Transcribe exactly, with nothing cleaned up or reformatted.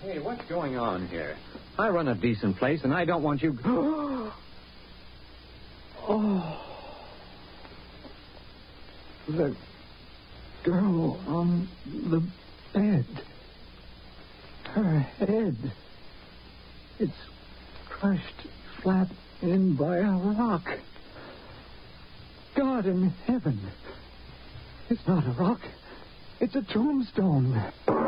Hey, what's going on here? I run a decent place, and I don't want you... Oh. The girl on the bed. Her head. It's crushed flat in by a rock. God in heaven. It's not a rock. It's a tombstone.